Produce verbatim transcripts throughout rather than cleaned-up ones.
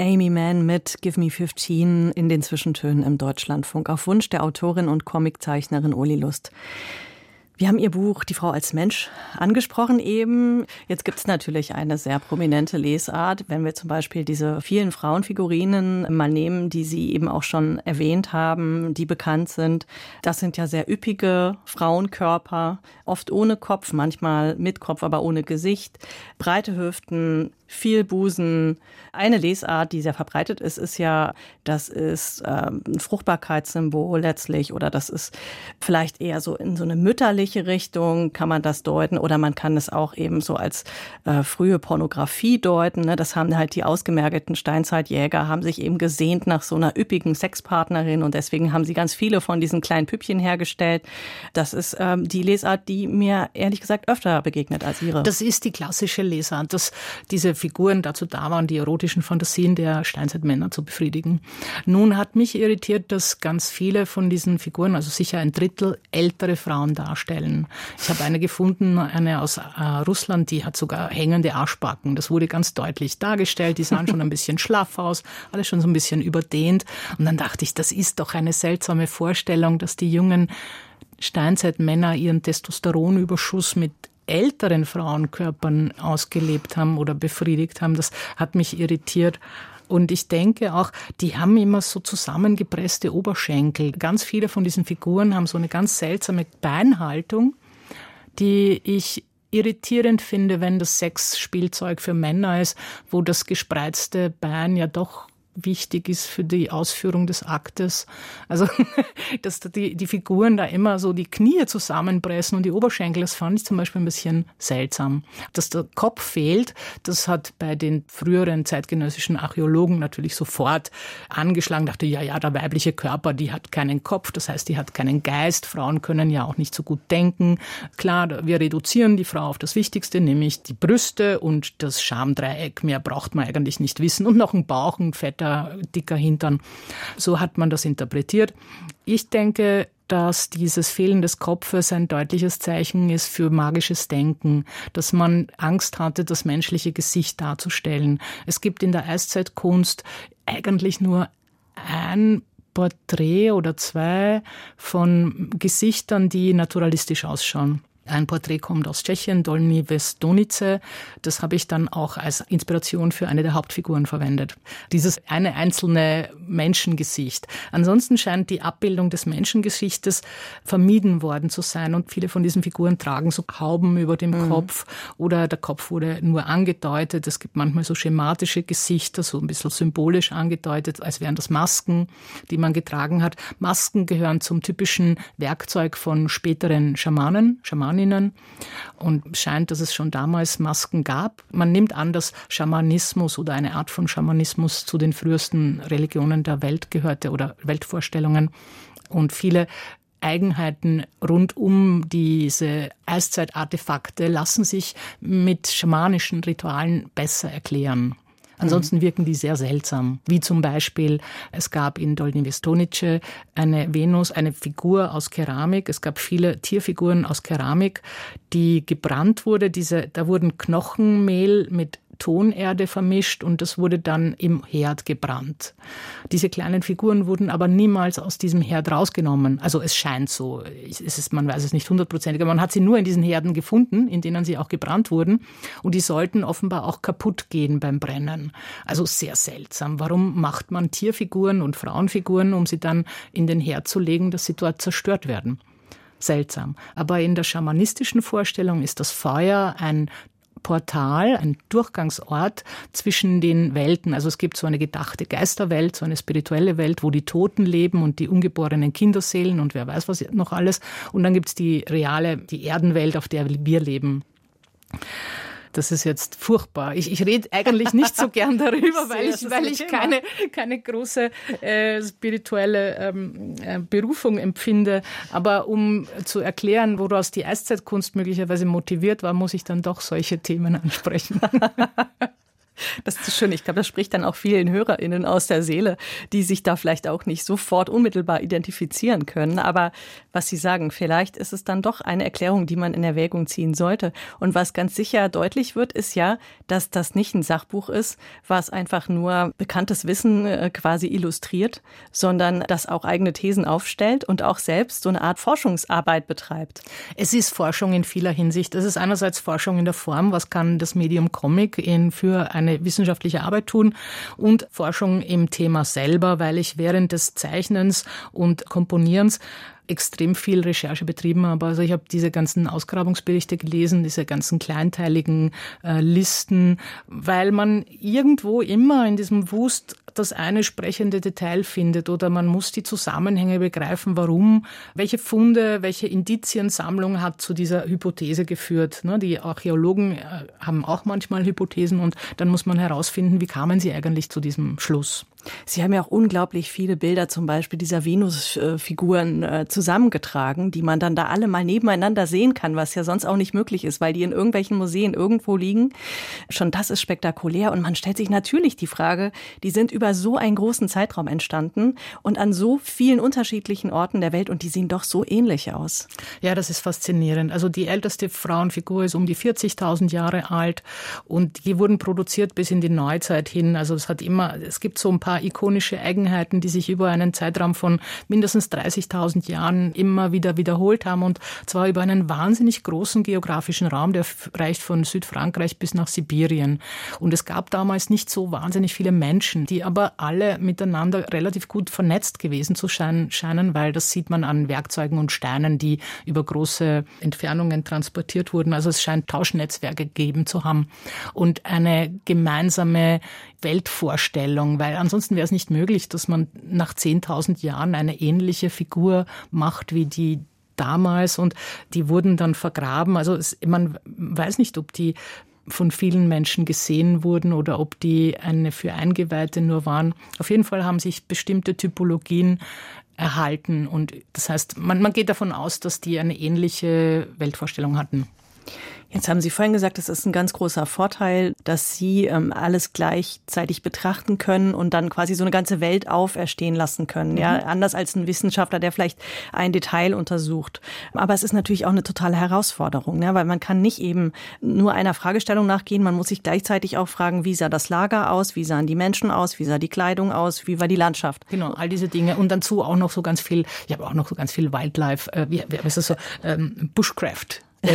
Aimee Mann mit Give Me fifteen in den Zwischentönen im Deutschlandfunk auf Wunsch der Autorin und Comiczeichnerin Uli Lust. Wir haben Ihr Buch Die Frau als Mensch angesprochen eben. Jetzt gibt es natürlich eine sehr prominente Lesart. Wenn wir zum Beispiel diese vielen Frauenfigurinen mal nehmen, die Sie eben auch schon erwähnt haben, die bekannt sind. Das sind ja sehr üppige Frauenkörper, oft ohne Kopf, manchmal mit Kopf, aber ohne Gesicht. Breite Hüften, viel Busen. Eine Lesart, die sehr verbreitet ist, ist ja, das ist ähm, ein Fruchtbarkeitssymbol letztlich oder das ist vielleicht eher so in so eine mütterliche Richtung, kann man das deuten, oder man kann es auch eben so als äh, frühe Pornografie deuten. Ne? Das haben halt die ausgemergelten Steinzeitjäger, haben sich eben gesehnt nach so einer üppigen Sexpartnerin und deswegen haben sie ganz viele von diesen kleinen Püppchen hergestellt. Das ist ähm, die Lesart, die mir ehrlich gesagt öfter begegnet als Ihre. Das ist die klassische Lesart, dass diese Figuren dazu da waren, die erotischen Fantasien der Steinzeitmänner zu befriedigen. Nun hat mich irritiert, dass ganz viele von diesen Figuren, also sicher ein Drittel, ältere Frauen darstellen. Ich habe eine gefunden, eine aus äh, Russland, die hat sogar hängende Arschbacken. Das wurde ganz deutlich dargestellt. Die sahen schon ein bisschen schlaff aus, alles schon so ein bisschen überdehnt. Und dann dachte ich, das ist doch eine seltsame Vorstellung, dass die jungen Steinzeitmänner ihren Testosteronüberschuss mit älteren Frauenkörpern ausgelebt haben oder befriedigt haben. Das hat mich irritiert. Und ich denke auch, die haben immer so zusammengepresste Oberschenkel. Ganz viele von diesen Figuren haben so eine ganz seltsame Beinhaltung, die ich irritierend finde, wenn das Sexspielzeug für Männer ist, wo das gespreizte Bein ja doch wichtig ist für die Ausführung des Aktes. Also, dass die, die Figuren da immer so die Knie zusammenpressen und die Oberschenkel, das fand ich zum Beispiel ein bisschen seltsam. Dass der Kopf fehlt, das hat bei den früheren zeitgenössischen Archäologen natürlich sofort angeschlagen. Dachte, ja, ja, der weibliche Körper, die hat keinen Kopf, das heißt, die hat keinen Geist. Frauen können ja auch nicht so gut denken. Klar, wir reduzieren die Frau auf das Wichtigste, nämlich die Brüste und das Schamdreieck. Mehr braucht man eigentlich nicht wissen. Und noch ein Bauch, ein fetter, dicker Hintern. So hat man das interpretiert. Ich denke, dass dieses Fehlen des Kopfes ein deutliches Zeichen ist für magisches Denken, dass man Angst hatte, das menschliche Gesicht darzustellen. Es gibt in der Eiszeitkunst eigentlich nur ein Porträt oder zwei von Gesichtern, die naturalistisch ausschauen. Ein Porträt kommt aus Tschechien, Dolní Věstonice. Das habe ich dann auch als Inspiration für eine der Hauptfiguren verwendet. Dieses eine einzelne Menschengesicht. Ansonsten scheint die Abbildung des Menschengesichtes vermieden worden zu sein. Und viele von diesen Figuren tragen so Hauben über dem mhm. Kopf oder der Kopf wurde nur angedeutet. Es gibt manchmal so schematische Gesichter, so ein bisschen symbolisch angedeutet, als wären das Masken, die man getragen hat. Masken gehören zum typischen Werkzeug von späteren Schamanen, Schamaninnen. Und scheint, dass es schon damals Masken gab. Man nimmt an, dass Schamanismus oder eine Art von Schamanismus zu den frühesten Religionen der Welt gehörte oder Weltvorstellungen. Und viele Eigenheiten rund um diese Eiszeitartefakte lassen sich mit schamanischen Ritualen besser erklären. Ansonsten wirken die sehr seltsam. Wie zum Beispiel, es gab in Dolní Věstonice eine Venus, eine Figur aus Keramik. Es gab viele Tierfiguren aus Keramik, die gebrannt wurde. Diese, da wurden Knochenmehl mit Tonerde vermischt und das wurde dann im Herd gebrannt. Diese kleinen Figuren wurden aber niemals aus diesem Herd rausgenommen. Also es scheint so, es ist, man weiß es nicht hundertprozentig, aber man hat sie nur in diesen Herden gefunden, in denen sie auch gebrannt wurden und die sollten offenbar auch kaputt gehen beim Brennen. Also sehr seltsam. Warum macht man Tierfiguren und Frauenfiguren, um sie dann in den Herd zu legen, dass sie dort zerstört werden? Seltsam. Aber in der schamanistischen Vorstellung ist das Feuer ein Portal, ein Durchgangsort zwischen den Welten. Also es gibt so eine gedachte Geisterwelt, so eine spirituelle Welt, wo die Toten leben und die ungeborenen Kinderseelen und wer weiß was noch alles. Und dann gibt es die reale, die Erdenwelt, auf der wir leben. Das ist jetzt furchtbar. Ich, ich rede eigentlich nicht so gern darüber, weil ich, weil ich keine, keine große äh, spirituelle ähm, äh, Berufung empfinde. Aber um zu erklären, woraus die Eiszeitkunst möglicherweise motiviert war, muss ich dann doch solche Themen ansprechen. Das ist schön. Ich glaube, das spricht dann auch vielen HörerInnen aus der Seele, die sich da vielleicht auch nicht sofort unmittelbar identifizieren können. Aber was Sie sagen, vielleicht ist es dann doch eine Erklärung, die man in Erwägung ziehen sollte. Und was ganz sicher deutlich wird, ist ja, dass das nicht ein Sachbuch ist, was einfach nur bekanntes Wissen quasi illustriert, sondern das auch eigene Thesen aufstellt und auch selbst so eine Art Forschungsarbeit betreibt. Es ist Forschung in vieler Hinsicht. Es ist einerseits Forschung in der Form, was kann das Medium Comic in, für eine wissenschaftliche Arbeit tun, und Forschung im Thema selber, weil ich während des Zeichnens und Komponierens extrem viel Recherche betrieben habe. Also ich habe diese ganzen Ausgrabungsberichte gelesen, diese ganzen kleinteiligen äh, Listen, weil man irgendwo immer in diesem Wust das eine sprechende Detail findet oder man muss die Zusammenhänge begreifen, warum, welche Funde, welche Indiziensammlung hat zu dieser Hypothese geführt. Die Archäologen haben auch manchmal Hypothesen und dann muss man herausfinden, wie kamen sie eigentlich zu diesem Schluss. Sie haben ja auch unglaublich viele Bilder zum Beispiel dieser Venus-Figuren zusammengetragen, die man dann da alle mal nebeneinander sehen kann, was ja sonst auch nicht möglich ist, weil die in irgendwelchen Museen irgendwo liegen. Schon das ist spektakulär und man stellt sich natürlich die Frage, die sind über so einen großen Zeitraum entstanden und an so vielen unterschiedlichen Orten der Welt und die sehen doch so ähnlich aus. Ja, das ist faszinierend. Also die älteste Frauenfigur ist um die vierzigtausend Jahre alt und die wurden produziert bis in die Neuzeit hin. Also es hat immer, es gibt so ein paar ikonische Eigenheiten, die sich über einen Zeitraum von mindestens dreißigtausend Jahren immer wieder wiederholt haben und zwar über einen wahnsinnig großen geografischen Raum, der reicht von Südfrankreich bis nach Sibirien. Und es gab damals nicht so wahnsinnig viele Menschen, die aber alle miteinander relativ gut vernetzt gewesen zu scheinen, weil das sieht man an Werkzeugen und Steinen, die über große Entfernungen transportiert wurden. Also es scheint Tauschnetzwerke gegeben zu haben und eine gemeinsame Weltvorstellung, weil ansonsten wäre es nicht möglich, dass man nach zehntausend Jahren eine ähnliche Figur macht wie die damals und die wurden dann vergraben. Also es, man weiß nicht, ob die von vielen Menschen gesehen wurden oder ob die eine für Eingeweihte nur waren. Auf jeden Fall haben sich bestimmte Typologien erhalten und das heißt, man, man geht davon aus, dass die eine ähnliche Weltvorstellung hatten. Jetzt haben Sie vorhin gesagt, es ist ein ganz großer Vorteil, dass Sie ähm, alles gleichzeitig betrachten können und dann quasi so eine ganze Welt auferstehen lassen können. Mhm. Ja, anders als ein Wissenschaftler, der vielleicht ein Detail untersucht. Aber es ist natürlich auch eine totale Herausforderung, ja, weil man kann nicht eben nur einer Fragestellung nachgehen. Man muss sich gleichzeitig auch fragen, wie sah das Lager aus, wie sahen die Menschen aus, wie sah die Kleidung aus, wie war die Landschaft. Genau, all diese Dinge. Und dazu auch noch so ganz viel, ich habe auch noch so ganz viel Wildlife, äh, wie, wie ist das so, ähm, Bushcraft.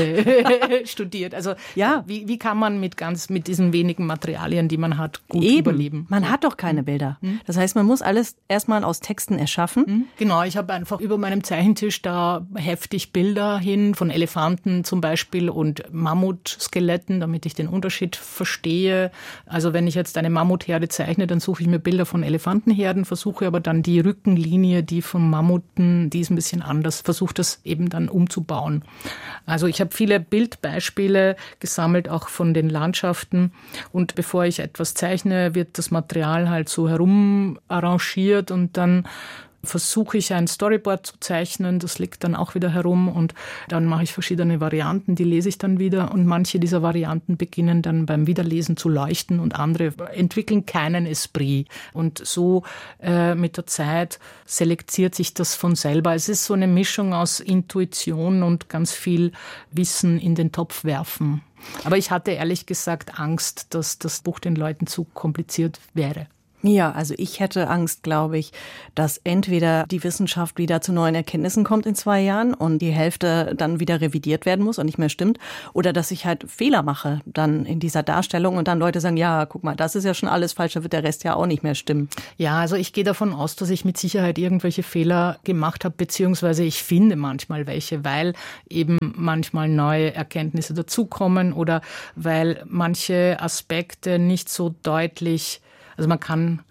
studiert. Also ja, wie, wie kann man mit ganz mit diesen wenigen Materialien, die man hat, gut Eben. überleben? Man hat doch keine Bilder. Mhm. Das heißt, man muss alles erstmal aus Texten erschaffen. Mhm. Genau, ich habe einfach über meinem Zeichentisch da heftig Bilder hin von Elefanten zum Beispiel und Mammutskeletten, damit ich den Unterschied verstehe. Also wenn ich jetzt eine Mammutherde zeichne, dann suche ich mir Bilder von Elefantenherden, versuche aber dann die Rückenlinie, die vom Mammuten, die ist ein bisschen anders, versuche das eben dann umzubauen. Also ich Ich habe viele Bildbeispiele gesammelt, auch von den Landschaften. Und bevor ich etwas zeichne, wird das Material halt so herum arrangiert und dann versuche ich ein Storyboard zu zeichnen, das liegt dann auch wieder herum und dann mache ich verschiedene Varianten, die lese ich dann wieder und manche dieser Varianten beginnen dann beim Wiederlesen zu leuchten und andere entwickeln keinen Esprit und so äh, mit der Zeit selektiert sich das von selber. Es ist so eine Mischung aus Intuition und ganz viel Wissen in den Topf werfen. Aber ich hatte ehrlich gesagt Angst, dass das Buch den Leuten zu kompliziert wäre. Ja, also ich hätte Angst, glaube ich, dass entweder die Wissenschaft wieder zu neuen Erkenntnissen kommt in zwei Jahren und die Hälfte dann wieder revidiert werden muss und nicht mehr stimmt, oder dass ich halt Fehler mache dann in dieser Darstellung und dann Leute sagen, ja, guck mal, das ist ja schon alles falsch, da wird der Rest ja auch nicht mehr stimmen. Ja, also ich gehe davon aus, dass ich mit Sicherheit irgendwelche Fehler gemacht habe, beziehungsweise ich finde manchmal welche, weil eben manchmal neue Erkenntnisse dazukommen oder weil manche Aspekte nicht so deutlich. Also man kann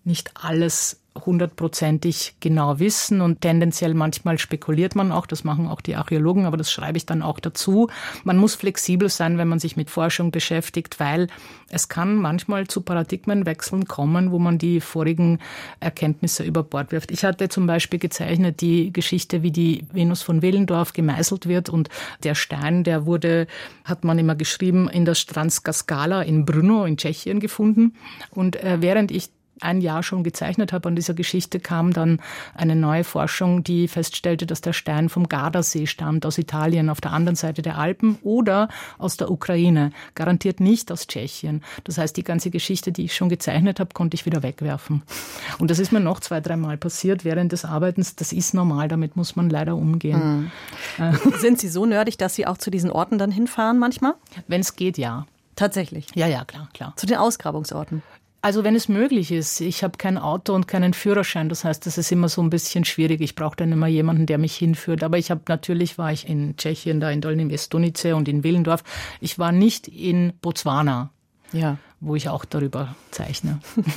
nicht alles hundertprozentig genau wissen und tendenziell manchmal spekuliert man auch, das machen auch die Archäologen, aber das schreibe ich dann auch dazu. Man muss flexibel sein, wenn man sich mit Forschung beschäftigt, weil es kann manchmal zu Paradigmenwechseln kommen, wo man die vorigen Erkenntnisse über Bord wirft. Ich hatte zum Beispiel gezeichnet die Geschichte, wie die Venus von Willendorf gemeißelt wird und der Stein, der wurde, hat man immer geschrieben, in der Stranska Skala in Brno in Tschechien gefunden und äh, während ich ein Jahr schon gezeichnet habe an dieser Geschichte, kam dann eine neue Forschung, die feststellte, dass der Stein vom Gardasee stammt, aus Italien, auf der anderen Seite der Alpen oder aus der Ukraine, garantiert nicht aus Tschechien. Das heißt, die ganze Geschichte, die ich schon gezeichnet habe, konnte ich wieder wegwerfen. Und das ist mir noch zwei, dreimal passiert während des Arbeitens. Das ist normal, damit muss man leider umgehen. Hm. Sind Sie so nerdig, dass Sie auch zu diesen Orten dann hinfahren manchmal? Wenn es geht, ja. Tatsächlich? Ja, ja, klar, klar. Zu den Ausgrabungsorten? Also wenn es möglich ist. Ich habe kein Auto und keinen Führerschein. Das heißt, das ist immer so ein bisschen schwierig. Ich brauche dann immer jemanden, der mich hinführt. Aber ich habe natürlich war ich in Tschechien, da in Dolní Stuhnice und in Willendorf. Ich war nicht in Botswana, ja, wo ich auch darüber zeichne.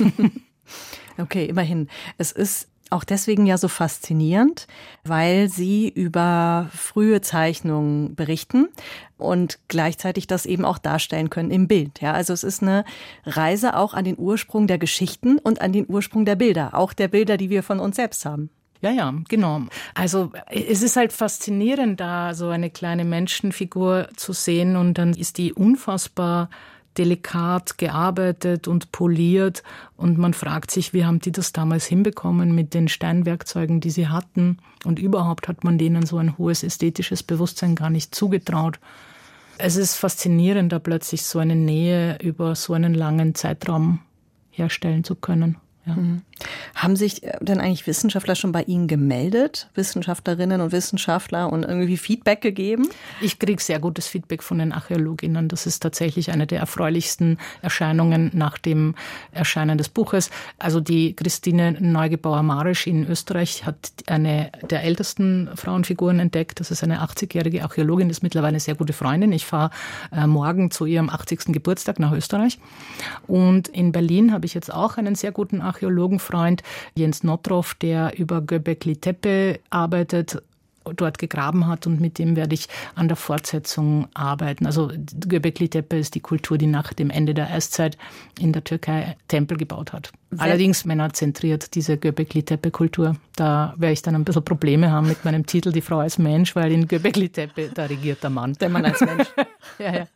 Okay, immerhin. Es ist auch deswegen ja so faszinierend, weil Sie über frühe Zeichnungen berichten und gleichzeitig das eben auch darstellen können im Bild. Ja, also es ist eine Reise auch an den Ursprung der Geschichten und an den Ursprung der Bilder, auch der Bilder, die wir von uns selbst haben. Ja, ja, genau. Also es ist halt faszinierend, da so eine kleine Menschenfigur zu sehen und dann ist die unfassbar delikat gearbeitet und poliert und man fragt sich, wie haben die das damals hinbekommen mit den Steinwerkzeugen, die sie hatten und überhaupt hat man denen so ein hohes ästhetisches Bewusstsein gar nicht zugetraut. Es ist faszinierend, da plötzlich so eine Nähe über so einen langen Zeitraum herstellen zu können. Ja. Mhm. Haben sich denn eigentlich Wissenschaftler schon bei Ihnen gemeldet? Wissenschaftlerinnen und Wissenschaftler und irgendwie Feedback gegeben? Ich kriege sehr gutes Feedback von den Archäologinnen. Das ist tatsächlich eine der erfreulichsten Erscheinungen nach dem Erscheinen des Buches. Also die Christine Neugebauer-Marisch in Österreich hat eine der ältesten Frauenfiguren entdeckt. Das ist eine achtzigjährige Archäologin, das ist mittlerweile eine sehr gute Freundin. Ich fahre äh, morgen zu ihrem achtzigsten Geburtstag nach Österreich. Und in Berlin habe ich jetzt auch einen sehr guten Archäologenfreund, Jens Nottroff, der über Göbekli Tepe arbeitet, dort gegraben hat und mit dem werde ich an der Fortsetzung arbeiten. Also Göbekli Tepe ist die Kultur, die nach dem Ende der Eiszeit in der Türkei Tempel gebaut hat. Wer? Allerdings männerzentriert, diese Göbekli Tepe-Kultur. Da werde ich dann ein bisschen Probleme haben mit meinem Titel Die Frau als Mensch, weil in Göbekli Tepe, da regiert der Mann. Der Mann als Mensch. Ja, ja.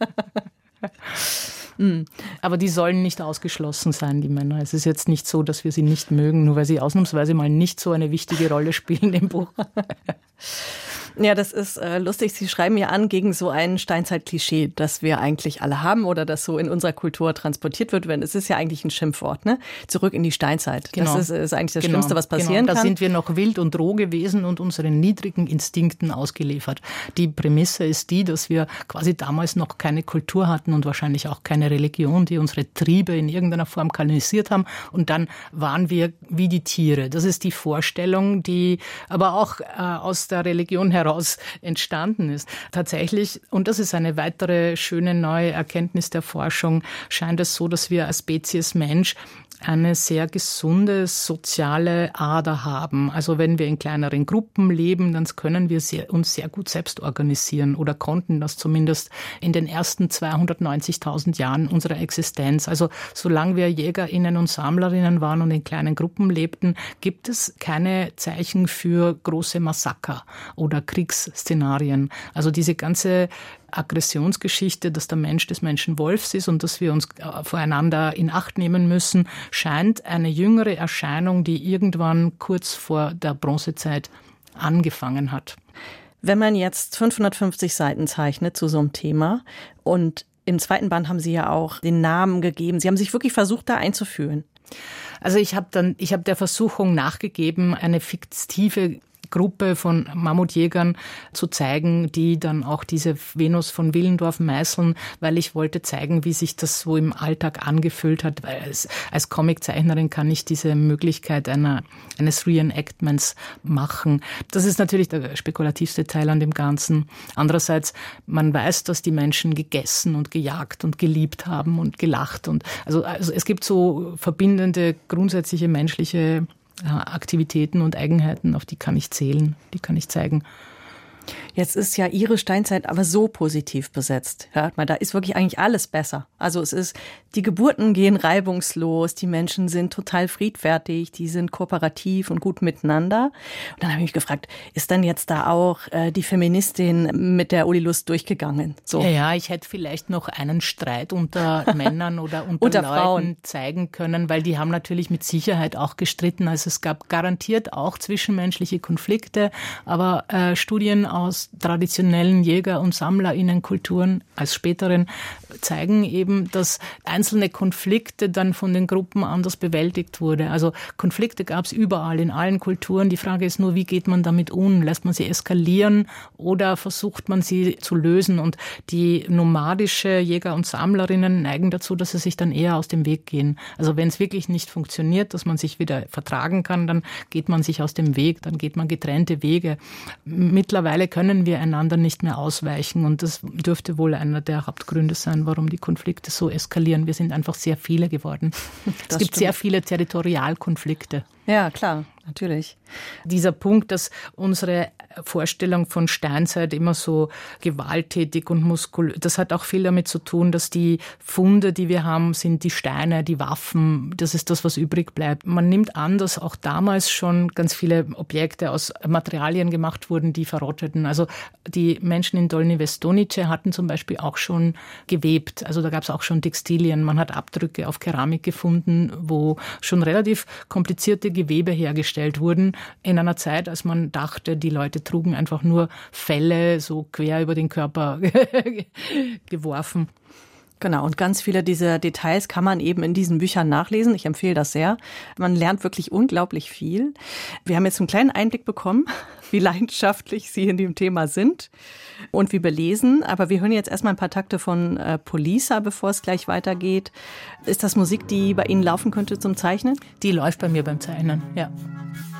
Mhm. Aber die sollen nicht ausgeschlossen sein, die Männer. Es ist jetzt nicht so, dass wir sie nicht mögen, nur weil sie ausnahmsweise mal nicht so eine wichtige Rolle spielen im Buch. Ja, das ist äh, lustig. Sie schreiben ja an gegen so ein Steinzeit-Klischee, das wir eigentlich alle haben oder das so in unserer Kultur transportiert wird. Wenn es ist ja eigentlich ein Schimpfwort, ne? Zurück in die Steinzeit. Genau. Das ist, ist eigentlich das genau. Schlimmste, was passieren genau. Da kann. Da sind wir noch wild und roh gewesen und unseren niedrigen Instinkten ausgeliefert. Die Prämisse ist die, dass wir quasi damals noch keine Kultur hatten und wahrscheinlich auch keine Religion, die unsere Triebe in irgendeiner Form kanalisiert haben. Und dann waren wir wie die Tiere. Das ist die Vorstellung, die aber auch äh, aus der Religion heraus entstanden ist. Tatsächlich, und das ist eine weitere schöne neue Erkenntnis der Forschung, scheint es so, dass wir als Spezies Mensch eine sehr gesunde soziale Ader haben. Also wenn wir in kleineren Gruppen leben, dann können wir sehr, uns sehr gut selbst organisieren oder konnten das zumindest in den ersten zweihundertneunzigtausend Jahren unserer Existenz. Also solange wir JägerInnen und Sammlerinnen waren und in kleinen Gruppen lebten, gibt es keine Zeichen für große Massaker oder Kriegsszenarien. Also diese ganze Aggressionsgeschichte, dass der Mensch des Menschen Wolfs ist und dass wir uns voreinander in Acht nehmen müssen, scheint eine jüngere Erscheinung, die irgendwann kurz vor der Bronzezeit angefangen hat. Wenn man jetzt fünfhundertfünfzig Seiten zeichnet zu so einem Thema und im zweiten Band haben Sie ja auch den Namen gegeben, Sie haben sich wirklich versucht, da einzufühlen. Also ich habe dann, ich habe der Versuchung nachgegeben, eine fiktive Gruppe von Mammutjägern zu zeigen, die dann auch diese Venus von Willendorf meißeln, weil ich wollte zeigen, wie sich das so im Alltag angefühlt hat, weil als, als Comiczeichnerin kann ich diese Möglichkeit einer, eines Reenactments machen. Das ist natürlich der spekulativste Teil an dem Ganzen. Andererseits, man weiß, dass die Menschen gegessen und gejagt und geliebt haben und gelacht. Und also, also es gibt so verbindende, grundsätzliche menschliche Aktivitäten und Eigenheiten, auf die kann ich zählen, die kann ich zeigen. Jetzt ist ja Ihre Steinzeit aber so positiv besetzt. Hört mal, da ist wirklich eigentlich alles besser. Also es ist, die Geburten gehen reibungslos, die Menschen sind total friedfertig, die sind kooperativ und gut miteinander. Und dann habe ich mich gefragt, ist dann jetzt da auch äh, die Feministin mit der Uli Lust durchgegangen? So. Ja, ja, ich hätte vielleicht noch einen Streit unter Männern oder unter, unter Leuten Frauen zeigen können, weil die haben natürlich mit Sicherheit auch gestritten. Also es gab garantiert auch zwischenmenschliche Konflikte, aber äh, Studien aus traditionellen Jäger- und SammlerInnenkulturen als späteren zeigen eben, dass einzelne Konflikte dann von den Gruppen anders bewältigt wurde. Also Konflikte gab es überall, in allen Kulturen. Die Frage ist nur, wie geht man damit um? Lässt man sie eskalieren oder versucht man sie zu lösen? Und die nomadische Jäger und Sammlerinnen neigen dazu, dass sie sich dann eher aus dem Weg gehen. Also wenn es wirklich nicht funktioniert, dass man sich wieder vertragen kann, dann geht man sich aus dem Weg, dann geht man getrennte Wege. Mittlerweile können wir einander nicht mehr ausweichen und das dürfte wohl einer der Hauptgründe sein, warum die Konflikte so eskalieren. Wir sind einfach sehr viele geworden. Das es gibt stimmt. sehr viele Territorialkonflikte. Ja, klar, natürlich. Dieser Punkt, dass unsere Vorstellung von Steinzeit immer so gewalttätig und muskulös, das hat auch viel damit zu tun, dass die Funde, die wir haben, sind die Steine, die Waffen, das ist das, was übrig bleibt. Man nimmt an, dass auch damals schon ganz viele Objekte aus Materialien gemacht wurden, die verrotteten. Also die Menschen in Dolní Věstonice hatten zum Beispiel auch schon gewebt, also da gab es auch schon Textilien. Man hat Abdrücke auf Keramik gefunden, wo schon relativ komplizierte Gewebe hergestellt wurden, in einer Zeit, als man dachte, die Leute trugen einfach nur Felle so quer über den Körper geworfen. Genau, und ganz viele dieser Details kann man eben in diesen Büchern nachlesen. Ich empfehle das sehr. Man lernt wirklich unglaublich viel. Wir haben jetzt einen kleinen Einblick bekommen, wie leidenschaftlich Sie in dem Thema sind und wie belesen. Aber wir hören jetzt erstmal ein paar Takte von äh, Polisa, bevor es gleich weitergeht. Ist das Musik, die bei Ihnen laufen könnte zum Zeichnen? Die läuft bei mir beim Zeichnen, ja.